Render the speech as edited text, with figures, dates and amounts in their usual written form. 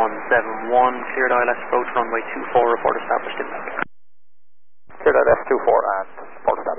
clear dial S approach runway 24, report established inbound. Clear dial S24 and report established.